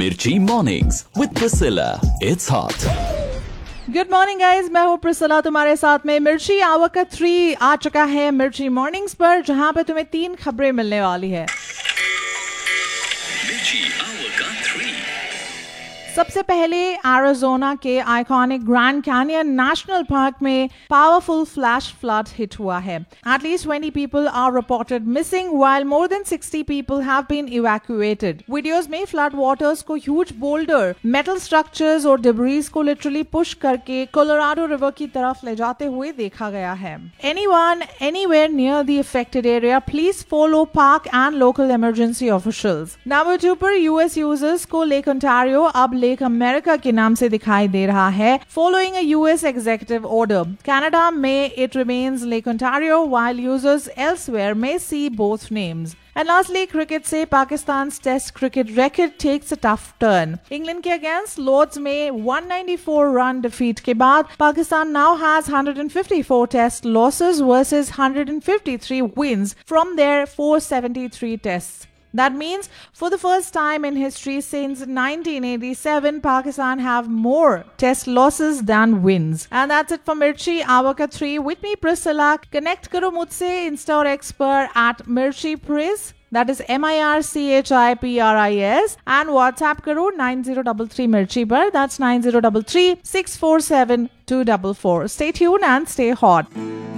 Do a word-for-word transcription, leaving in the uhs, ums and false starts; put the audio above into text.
Mirchi Mornings with Priscilla. It's hot. Good morning guys, मैं हूँ Priscilla तुम्हारे साथ में। मिर्ची आवर का थ्री आ चुका है मिर्ची मॉर्निंग्स पर, जहाँ पे तुम्हें तीन खबरें मिलने वाली है। Mirchi Hour का थ्री। सबसे पहले एरिज़ोना के iconic grand canyon national park में पावरफुल फ्लैश फ्लड हिट हुआ है। At least twenty people are reported missing while more than sixty people have been evacuated. Videos में फ्लड वाटर्स को huge boulder, metal structures और debris को literally push करके Colorado river की तरफ ले जाते हुए देखा गया है। Anyone anywhere near the affected area, please follow park and local emergency officials. Number two पर यूएस यूजर्स को लेक ओंटारियो अब लेक अमेरिका के नाम से दिखाई दे रहा है, following a U S executive order. Canada में it remains Lake Ontario, while users elsewhere may see both names. And lastly, cricket से पाकिस्तान's test cricket record takes a tough turn. England के against Lord's में one ninety-four run defeat के बाद Pakistan now has one hundred fifty-four test losses versus one hundred fifty-three wins from their four hundred seventy-three tests. That means for the first time in history since nineteen eighty-seven, Pakistan have more test losses than wins. And that's it for Mirchi Hour ka three with me Priscilla. Connect karo mujhse Insta और X पर at Mirchi Pris. That is M I R C H I P R I S. And WhatsApp karo nine zero three three Mirchi par. That's nine zero three three six four seven two four four. Stay tuned and stay hot.